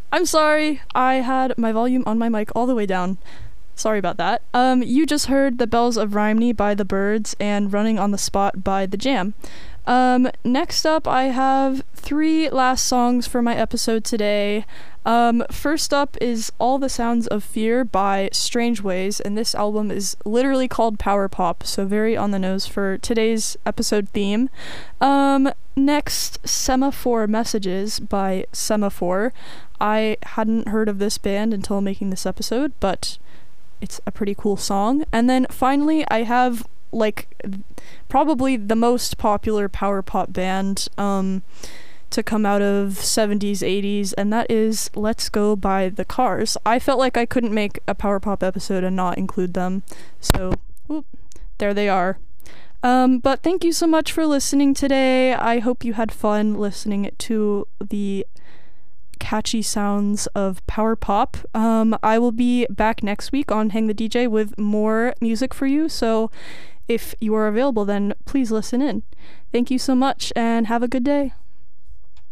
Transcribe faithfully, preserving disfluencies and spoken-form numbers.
I'm sorry, I had my volume on my mic all the way down. Sorry about that. Um, you just heard The Bells of Rhymney by The Byrds and Running on the Spot by The Jam. Um, next up, I have three last songs for my episode today. Um, first up is All the Sounds of Fear by Strange Ways, and this album is literally called Power Pop, so very on the nose for today's episode theme. Um, next, Semaphore Messages by Semaphore. I hadn't heard of this band until making this episode, but it's a pretty cool song. And then finally, I have like probably the most popular power pop band um to come out of seventies, eighties, and that is Let's Go by The Cars. I felt like I couldn't make a power pop episode and not include them, so whoop, there they are. Um, but thank you so much for listening today. I hope you had fun listening to the catchy sounds of power pop. Um, I will be back next week on Hang the D J with more music for you, so if you are available, then please listen in. Thank you so much, and have a good day.